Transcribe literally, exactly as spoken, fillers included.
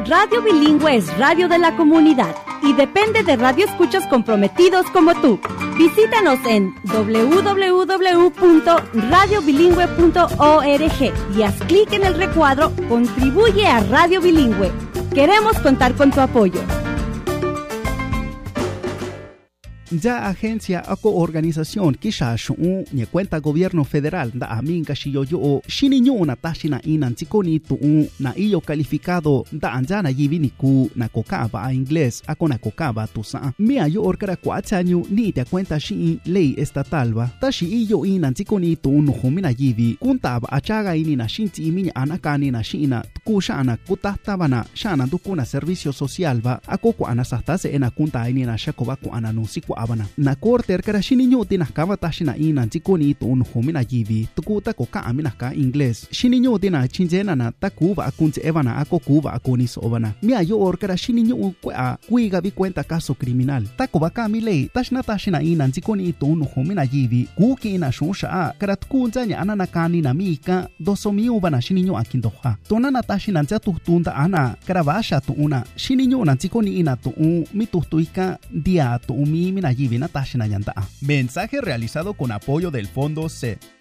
Radio Bilingüe es radio de la comunidad y depende de radioescuchas comprometidos como tú. Visítanos en doble u doble u doble u punto radio bilingüe punto org y haz clic en el recuadro Contribuye a Radio Bilingüe. Queremos contar con tu apoyo. Ya agencia o organización kisha shu ni cuenta gobierno federal da amin kashiyo yo shininyo na tashina inan tikoni tu na iyo calificado da anjana yivini ku na kokaba a inglés ako na kokaba tu sa mi ayo orkara kwatsanyu ni te cuenta shi ley estatal ba tashi iyo inan tikoni tu no humina yivi kuntaba achaga ini na shinti iminya anakani na shina kushana kutatabana shana dukuna servicio social ba ako ko anasastase ena kunta ini na shakoba ko ananusi abana na corte erkara shininyo tinakaba tashina ina tikoni to un homina yivi tukuta ko ka amina ka inglés shininyo tina chinjena na takuba akunche evana ako kuba akonis obana mi ayo orkara shininyo kwa kuiga bi cuenta caso criminal takoba ka mi ley tashna tashina ina tikoni to un homina yivi kuki ina shusha karat kunjanya anana kani na mika dosomi ubana shininyo akindoha tonana tashina jatu tunda ana karabasha tu una shininyo na tikoni ina to un mitutuika dia to umi mina. Mensaje realizado con apoyo del Fondo C.